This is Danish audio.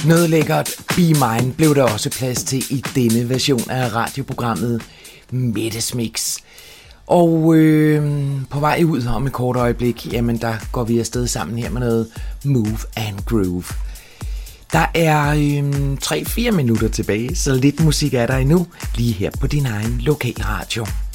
Noget lækkert Be Mine blev der også plads til i denne version af radioprogrammet Mettes Mix. Og på vej ud om et kort øjeblik, jamen der går vi afsted sammen her med noget Move and Groove. Der er 3-4 minutter tilbage, så lidt musik er der endnu, lige her på din egen lokalradio.